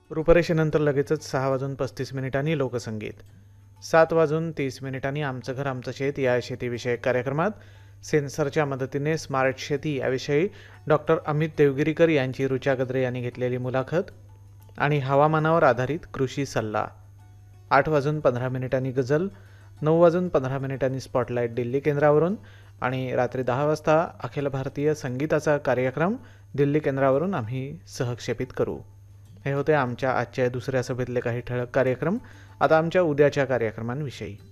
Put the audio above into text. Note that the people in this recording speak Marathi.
रूपरेषेनंतर लगेचच 6:35 लोकसंगीत. 7:30 आमचं घर आमचं शेत या शेतीविषयक कार्यक्रमात सेन्सरच्या मदतीने स्मार्ट शेती याविषयी डॉक्टर अमित देवगिरीकर यांची ऋचा गद्रे यांनी घेतलेली मुलाखत आणि हवामानावर आधारित कृषी सल्ला. 8:15 गझल, 9:15 स्पॉटलाईट दिल्ली केंद्रावरून आणि रात्री 10 वाजता अखिल भारतीय संगीताचा कार्यक्रम दिल्ली केंद्रावरून आम्ही सहक्षेपित करू. हे होते आमच्या आजच्या दुसऱ्या सभेतले काही ठळक कार्यक्रम. आता आमच्या उद्याच्या कार्यक्रमांविषयी.